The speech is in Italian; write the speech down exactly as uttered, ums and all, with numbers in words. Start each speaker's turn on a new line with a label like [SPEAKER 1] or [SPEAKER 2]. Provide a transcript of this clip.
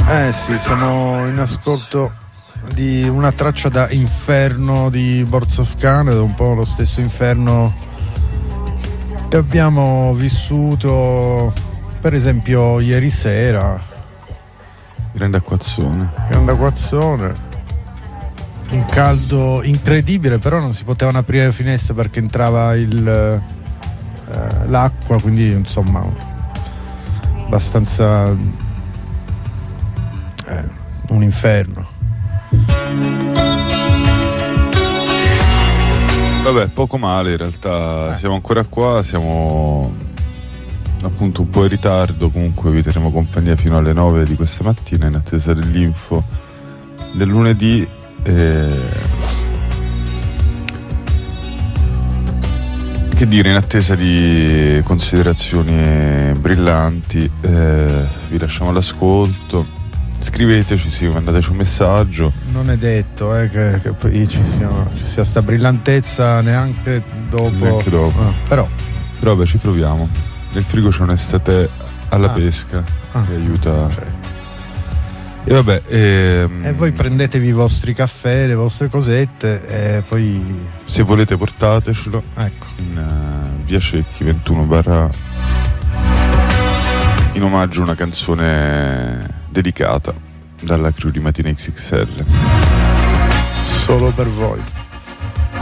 [SPEAKER 1] Eh sì, siamo in ascolto di una traccia da Inferno di Boards of Canada, un po' lo stesso inferno che abbiamo vissuto per esempio ieri sera.
[SPEAKER 2] Grande acquazzone.
[SPEAKER 1] Grande acquazzone. Un caldo incredibile, però non si potevano aprire le finestre perché entrava il, eh, l'acqua, quindi insomma abbastanza eh, un inferno.
[SPEAKER 2] Vabbè, poco male in realtà, siamo ancora qua, siamo appunto un po' in ritardo, comunque vi terremo compagnia fino alle nove di questa mattina in attesa dell'info del lunedì. Eh... Che dire, in attesa di considerazioni brillanti, eh, vi lasciamo all'ascolto. Scriveteci, sì, mandateci un messaggio.
[SPEAKER 1] Non è detto eh, che, che poi ci sia, ci sia sta brillantezza neanche dopo.
[SPEAKER 2] Neanche dopo.
[SPEAKER 1] Ah, però.
[SPEAKER 2] Però beh, ci proviamo. Nel frigo c'è un'estate alla
[SPEAKER 1] ah.
[SPEAKER 2] pesca
[SPEAKER 1] ah.
[SPEAKER 2] che aiuta.
[SPEAKER 1] Okay.
[SPEAKER 2] E vabbè. Ehm...
[SPEAKER 1] E voi prendetevi i vostri caffè, le vostre cosette e poi.
[SPEAKER 2] Se volete portatecelo.
[SPEAKER 1] Ecco.
[SPEAKER 2] In uh, via Cecchi ventuno barra in omaggio a una canzone dedicata dalla crew di Mattina X X L.
[SPEAKER 1] Solo per voi.